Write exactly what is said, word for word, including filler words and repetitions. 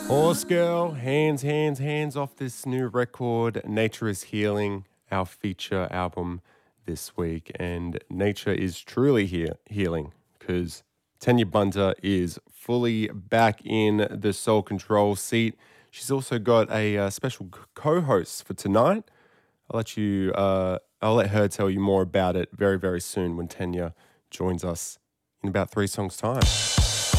Horse Girl, hands, hands, hands off this new record, Nature is Healing, our feature album this week. And nature is truly he- healing because Tanya Bunter is fully back in the Soul Control seat. She's also got a uh, special co host for tonight. I'll let you, uh, I'll let her tell you more about it very, very soon when Tanya joins us in about three songs' time.